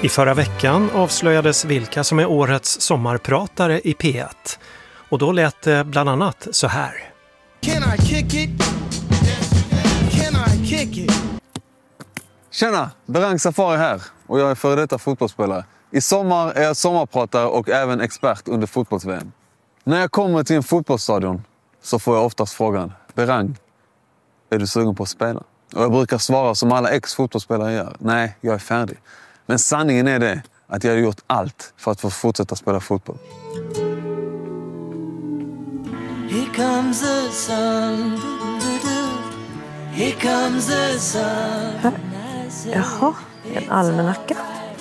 I förra veckan avslöjades vilka som är årets sommarpratare i P1. Och då lät det bland annat så här. Can I kick it? Can I kick it? Tjena, Berang Safari här och jag är före detta fotbollsspelare. I sommar är jag sommarpratare och även expert under fotbolls-VM. När jag kommer till en fotbollsstadion så får jag oftast frågan: Berang, är du sugen på att spela? Och jag brukar svara som alla ex-fotbollsspelare gör: nej, jag är färdig. Men sanningen är det att jag har gjort allt för att få fortsätta spela fotboll. Here comes the sun. Here comes the sun. Jaha, en almanacka.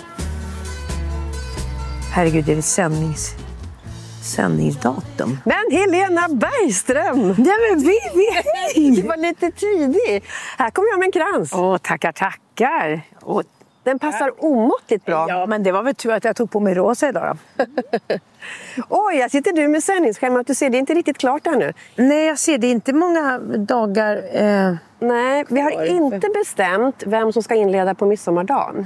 Herregud, det är sändningsdatum. Men Helena Bergström! Ja, men hej! Du var lite tidig. Här kommer jag med en krans. Åh, tackar. Åh, Den passar omåttligt bra. ja, men det var väl tur att jag tog på mig rosa idag då. Oj, jag sitter du med sändningsschemat. Du ser, det är inte riktigt klart ännu. Nej, jag ser det är inte många dagar. Nej, vi har inte bestämt vem som ska inleda på midsommardagen.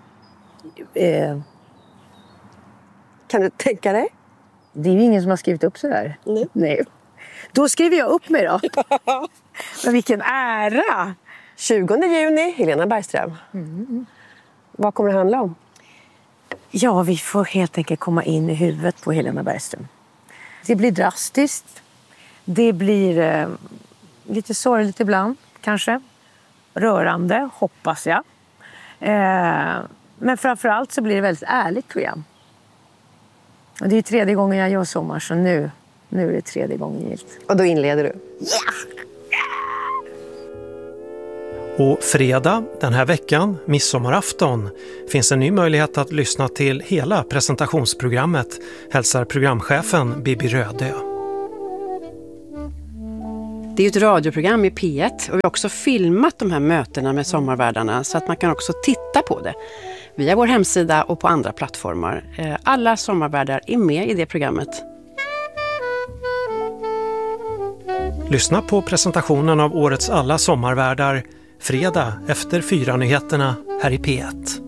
Kan du tänka dig? Det är ju ingen som har skrivit upp så där. Nej. Då skriver jag upp mig då. Men vilken ära! 20 juni, Helena Bergström. Vad kommer det handla om? Ja, vi får helt enkelt komma in i huvudet på Helena Bergström. Det blir drastiskt. Det blir lite sorgligt ibland, kanske. Rörande, hoppas jag. Men framförallt så blir det väldigt ärligt program. Och det är 3:e gången jag gör sommar, så nu är det 3:e gången gilt. Och då inleder du? Och fredag den här veckan, midsommarafton, finns en ny möjlighet att lyssna till hela presentationsprogrammet, hälsar programchefen Bibi Rödö. Det är ju ett radioprogram i P1 och vi har också filmat de här mötena med sommarvärdarna så att man kan också titta på det via vår hemsida och på andra plattformar. Alla sommarvärdar är med i det programmet. Lyssna på presentationen av årets alla sommarvärdar fredag efter 4-nyheterna här i P1.